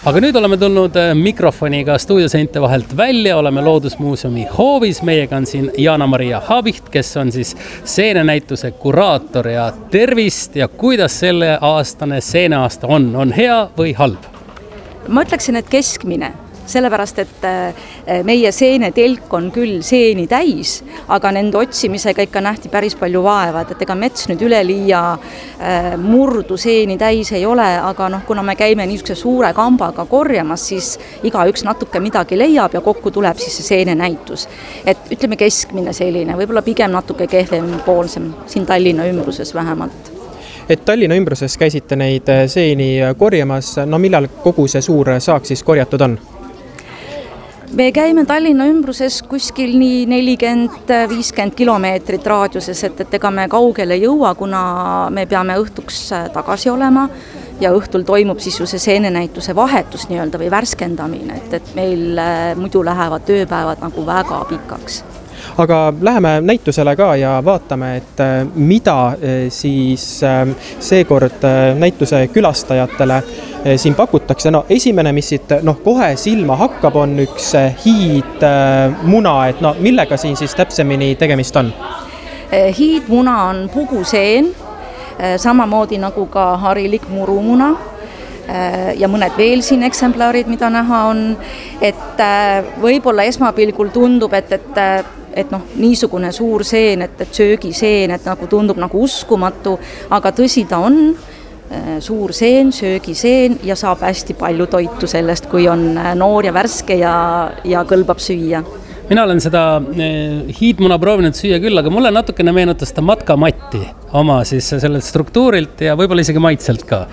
Aga nüüd oleme tulnud mikrofoniga stuudioseinte vahelt välja, oleme Loodusmuuseumi hoovis, meiega on siin Jana-Maria Habicht, kes on siis seenenäituse kuraator ja tervist ja kuidas selle aastane seeneaasta on hea või halb? Ma ütleksin, et keskmine. Sellepärast, et meie seenetelk on küll seeni täis, aga nende otsimisega ikka nähti päris palju vaeva, et ega mets nüüd üleliia murdu seeni täis ei ole, aga kuna me käime niisuguse suure kambaga korjamas, siis igaüks natuke midagi leiab ja kokku tuleb siis see seenenäitus. Et ütleme keskmine selline, võib-olla pigem natuke kehvem poolsem, siin Tallinna ümbruses vähemalt. Et Tallinna ümbruses käisite neid seeni korjamas, millal kogu see suur saak siis korjatud on? Me käime Tallinna ümbruses kuskil nii 40-50 kilomeetrit raadiuses, et ega me kaugele jõua, kuna me peame õhtuks tagasi olema ja õhtul toimub siis ju see seenenäituse vahetus nii-öelda või värskendamine, et meil muidu lähevad tööpäevad nagu väga pikaks. Aga läheme näitusele ka ja vaatame, et mida siis seekord näituse külastajatele siin pakutakse. Esimene, mis siit kohe silma hakkab, on üks hiidmuna, et millega siin siis täpsemini tegemist on? Hiidmuna on puguseen, samamoodi nagu ka harilik murumuna ja mõned veel siin eksemplarid, mida näha on, et võib-olla esmapilgul tundub, et niisugune suur seen, et söögiseen, et nagu tundub nagu uskumatu, aga tõsi ta on, suur seen, söögiseen ja saab hästi palju toitu sellest, kui on noor ja värske ja kõlbab süüa. Mina olen seda hiidmuna proovinud süüa küll, aga mulle natukene meenutas seda matkamatti oma siis sellelt struktuurilt ja võib-olla isegi maitselt ka.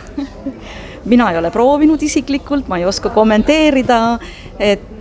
Mina ei ole proovinud isiklikult, ma ei oska kommenteerida, et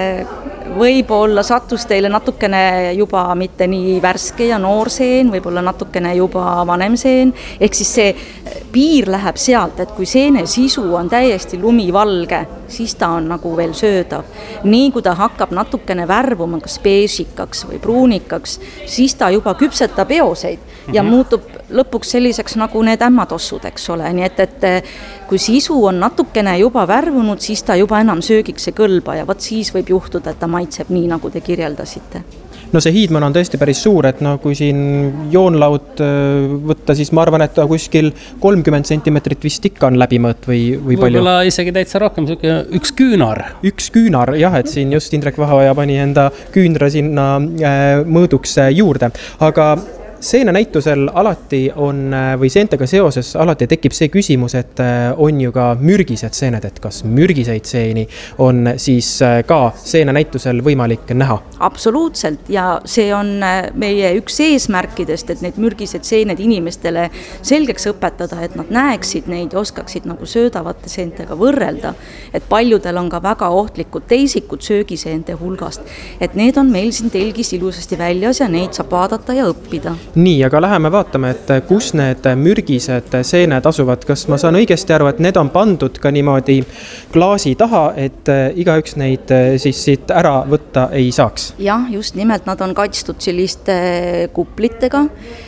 võib-olla sattus teile natukene juba mitte nii värske ja noor seen, võib-olla natukene juba vanem seen, ehk siis see piir läheb sealt, et kui seene sisu on täiesti lumivalge, siis ta on nagu veel söödav. Nii kui ta hakkab natukene värvuma kas beežikaks või pruunikaks, siis ta juba küpsetab eoseid ja muutub lõpuks selliseks nagu need ämmatossud, eks ole. Nii et kui sisu on natukene juba värvunud, siis ta juba enam söögiks ei kõlba ja võt siis võib juhtuda, et ta maitseb nii, nagu te kirjeldasite. See hiidmuna on tõesti päris suur, et kui siin joonlaud võtta, siis ma arvan, et kuskil 30 sentimetrit vist ikka on läbimõõt või palju. Võib-olla isegi täitsa rohkem, üks küünar. Üks küünar, jah, et siin just Indrek Vahaoja pani enda küünra sinna mõõduks juurde, aga seenenäitusel alati on, või seentega seoses alati tekib see küsimus, et on ju ka mürgised seened, et kas mürgiseid seeni on siis ka seenenäitusel võimalik näha? Absoluutselt ja see on meie üks eesmärkidest, et need mürgised seened inimestele selgeks õpetada, et nad näeksid neid ja oskaksid nagu söödavate seentega võrrelda, et paljudel on ka väga ohtlikud teisikud söögiseente hulgast, et need on meil siin telgis ilusasti väljas ja neid saab vaadata ja õppida. Nii, aga läheme vaatame, et kus need mürgised seened asuvad. Kas ma saan õigesti aru, et need on pandud ka niimoodi klaasi taha, et igaüks neid siis siit ära võtta ei saaks? Jah, just nimelt nad on kaitstud selliste kuplitega,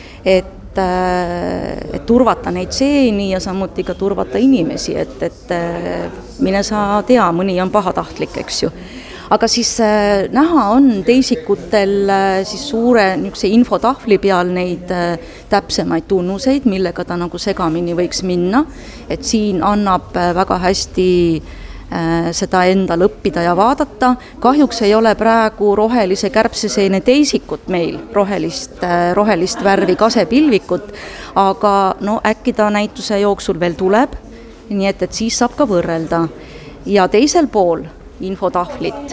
et turvata neid seeni ja samuti ka turvata inimesi, et mine sa tea, mõni on pahatahtlik, eks ju. Aga siis näha on teisikutel siis suure infotahvli peal neid täpsemaid tunnuseid, millega ta nagu segamini võiks minna. Et siin annab väga hästi seda endal õppida ja vaadata. Kahjuks ei ole praegu rohelise kärbseseene teisikut meil, rohelist värvi kasepilvikut, aga äkki ta näituse jooksul veel tuleb, nii et siis saab ka võrrelda. Ja teisel pool infotahvlit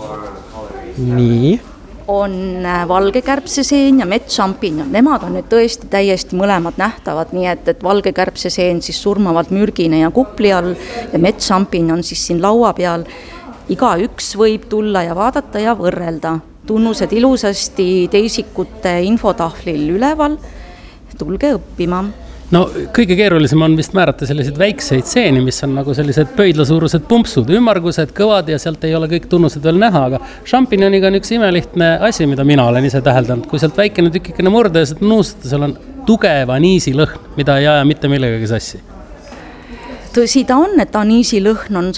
nii on valge kärbseseen ja metsšampinjon. Nemad on nüüd tõesti täiesti mõlemad nähtavad, nii et valge kärbseseen siis surmavalt mürgine ja kupli all ja metsšampinjon siis siin laua peal. Igaüks võib tulla ja vaadata ja võrrelda. Tunnused ilusasti teisikute infotahvlil üleval. Tulge õppima. Kõige keerulisem on vist määrata selliseid väikseid seeni, mis on nagu sellised pöidlasuurused pumpsud, ümmargused, kõvad ja sealt ei ole kõik tunnused veel näha, aga šampinjoniga on üks imelihtne asi, mida mina olen ise täheldanud. Kui sealt väikene tükikene murda ja sealt nuustada, seal on tugeva aniisi lõhn, mida ei aja mitte millegagi sassi. Tõsi ta on, et aniisi lõhn on